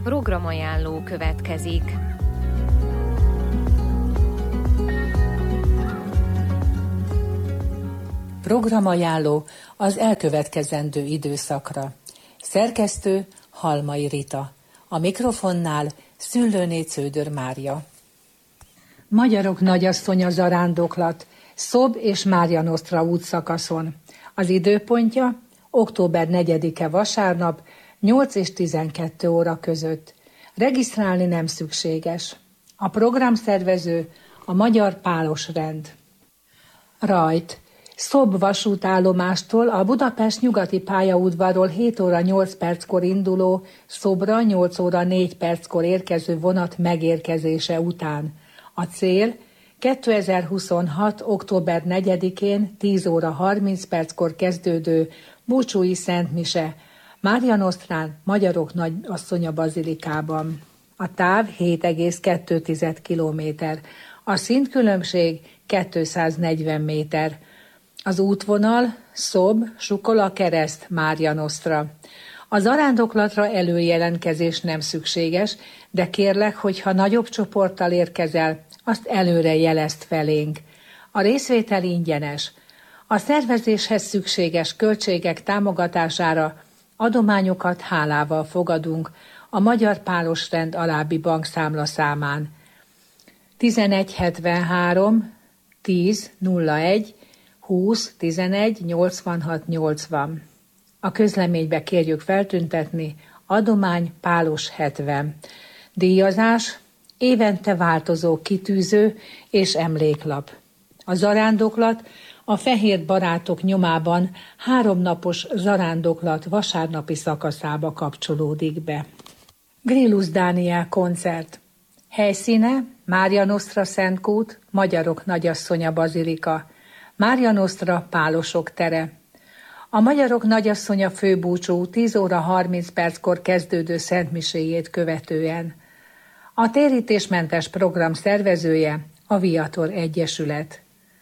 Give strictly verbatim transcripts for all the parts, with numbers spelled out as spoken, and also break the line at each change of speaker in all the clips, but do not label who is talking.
Programajánló következik.
Programajánló az elkövetkezendő időszakra. Szerkesztő Halmai Rita. A mikrofonnál Szüllőné Cződör Mária. Magyarok nagyasszonya zarándoklat, Szob és Mária Nosztra útszakaszon. Az időpontja október negyedike vasárnap, nyolc és tizenkettő óra között. Regisztrálni nem szükséges. A programszervező a Magyar Pálos Rend. Rajt. Szob vasútállomástól a Budapest nyugati pályaudvarról hét óra nyolc perckor induló, Szobra nyolc óra négy perckor érkező vonat megérkezése után. A cél kétezer-huszonhat. október negyedikén tíz óra harminc perckor kezdődő búcsúi szentmise Mária Nosztrán, Magyarok Nagyasszonya bazilikában. A táv hét egész kettő kilométer, a szintkülönbség kétszáznegyven méter. Az útvonal Szob, Sukola Kereszt, Mária Nosztra. A zarándoklatra előjelentkezés nem szükséges, de kérlek, hogyha nagyobb csoporttal érkezel, azt előre jelezd felénk. A részvétel ingyenes. A szervezéshez szükséges költségek támogatására adományokat hálával fogadunk a Magyar Pálos Rend alábbi bankszámla számán. tizenegy hetvenhárom tíz nulla egy húsz tizenegy nyolcvanhat nyolcvan. A közleménybe kérjük feltüntetni adomány Pálos hetven. Díjazás évente változó kitűző és emléklap. A zarándoklat a Fehér Barátok nyomában háromnapos zarándoklat vasárnapi szakaszába kapcsolódik be. Grillus Dániel koncert. Helyszíne Mária Nosztra Szentkút, Magyarok Nagyasszonya bazilika. Mária Nosztra Pálosok tere. A Magyarok Nagyasszonya főbúcsú tíz óra harminc perckor kezdődő szentmiséjét követően. A térítésmentes program szervezője a Viator Egyesület.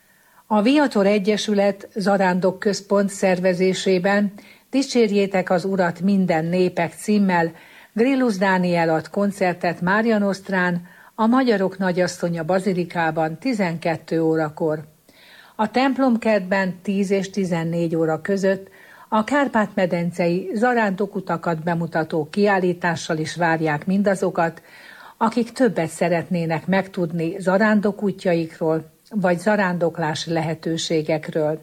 A Viator Egyesület Zarándok Központ szervezésében Dicsérjétek az Urat minden népek címmel Grillus Dániel ad koncertet Mária Nosztrán, a Magyarok Nagyasszonya bazilikában tizenkét órakor. A templomkertben tíz és tizennégy óra között a Kárpát-medencei zarándokutakat bemutató kiállítással is várják mindazokat, akik többet szeretnének megtudni zarándokútjaikról vagy zarándoklási lehetőségekről.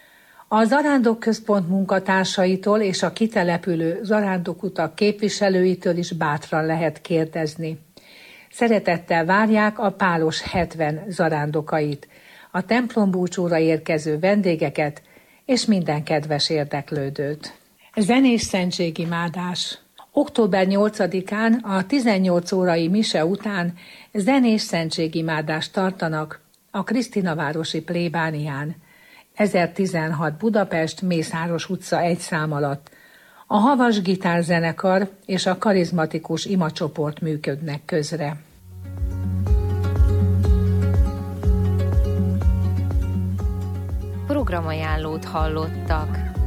A Zarándok Központ munkatársaitól és a kitelepülő zarándokutak képviselőitől is bátran lehet kérdezni. Szeretettel várják a Pálos hetven zarándokait, a templombúcsúra érkező vendégeket és minden kedves érdeklődőt. Zenés szentségimádás. október nyolcadikán a tizennyolc órai mise után zenés szentségimádást tartanak a Krisztinavárosi plébánián. ezertizenhat Budapest, Mészáros utca egy szám alatt. A Havas Gitárzenekar és a karizmatikus imacsoport működnek közre.
Programajánlót hallottak.